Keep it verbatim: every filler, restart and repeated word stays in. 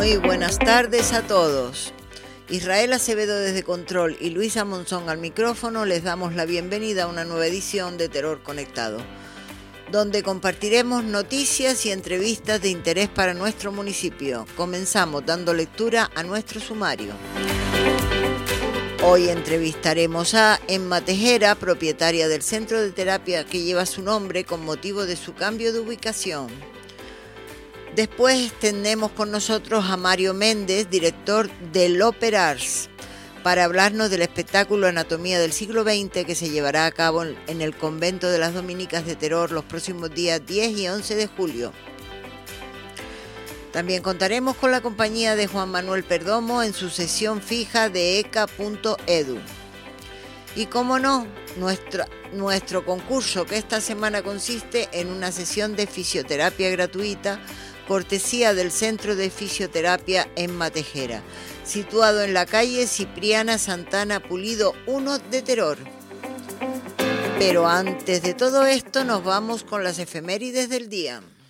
Muy buenas tardes a todos. Israel Acevedo desde Control y Luisa Monzón al micrófono les damos la bienvenida a una nueva edición de Terror Conectado, donde compartiremos noticias y entrevistas de interés para nuestro municipio. Comenzamos dando lectura a nuestro sumario. Hoy entrevistaremos a Emma Tejera, propietaria del centro de terapia que lleva su nombre con motivo de su cambio de ubicación. Después tenemos con nosotros a Mario Méndez, director del Opera Arts, para hablarnos del espectáculo Anatomía del siglo veinte que se llevará a cabo en el Convento de las Dominicas de Teror los próximos días diez y once de julio. También contaremos con la compañía de Juan Manuel Perdomo en su sesión fija de e c a punto e d u. Y como no, nuestro, nuestro concurso, que esta semana consiste en una sesión de fisioterapia gratuita, cortesía del Centro de Fisioterapia Emma Tejera, situado en la calle Cipriana Santana Pulido uno de Teror. Pero antes de todo esto nos vamos con las efemérides del día.